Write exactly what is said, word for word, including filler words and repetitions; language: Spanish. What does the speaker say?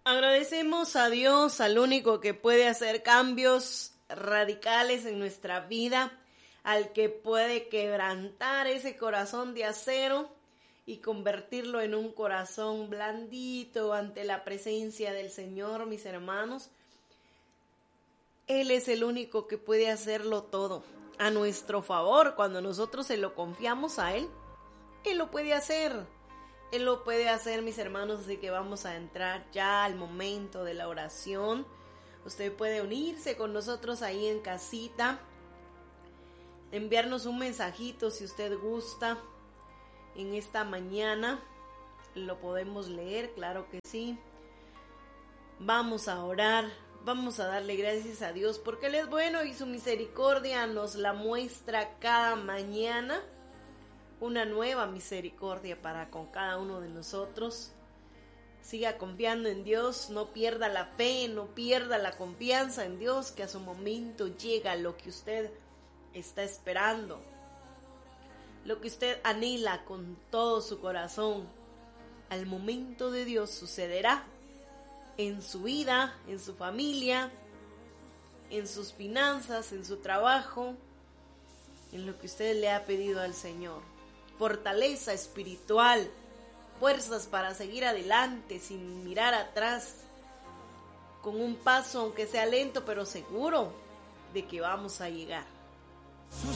Agradecemos a Dios, al único que puede hacer cambios radicales en nuestra vida, al que puede quebrantar ese corazón de acero y convertirlo en un corazón blandito ante la presencia del Señor, mis hermanos. Él es el único que puede hacerlo todo a nuestro favor. Cuando nosotros se lo confiamos a Él, Él lo puede hacer. Él lo puede hacer, mis hermanos, así que vamos a entrar ya al momento de la oración. Usted puede unirse con nosotros ahí en casita, enviarnos un mensajito si usted gusta. En esta mañana lo podemos leer, claro que sí. Vamos a orar, vamos a darle gracias a Dios porque Él es bueno y su misericordia nos la muestra cada mañana. Una nueva misericordia para con cada uno de nosotros. Siga confiando en Dios, no pierda la fe, no pierda la confianza en Dios, que a su momento llega lo que usted está esperando, lo que usted anhela con todo su corazón. Al momento de Dios sucederá en su vida, en su familia, en sus finanzas, en su trabajo, en lo que usted le ha pedido al Señor. Fortaleza espiritual, fuerzas para seguir adelante sin mirar atrás, con un paso aunque sea lento pero seguro de que vamos a llegar.